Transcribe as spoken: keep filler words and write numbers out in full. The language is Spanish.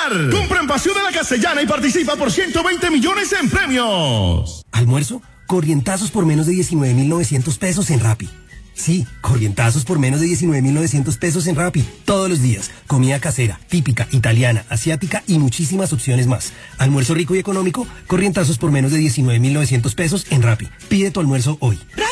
ganar. Compra en Paseo de la Castellana y participa por ciento veinte millones en premios. ¿Almuerzo? Corrientazos por menos de diecinueve mil novecientos pesos en Rappi. Sí, corrientazos por menos de diecinueve mil novecientos pesos en Rappi. Todos los días. Comida casera, típica, italiana, asiática y muchísimas opciones más. Almuerzo rico y económico, corrientazos por menos de diecinueve mil novecientos pesos en Rappi. Pide tu almuerzo hoy.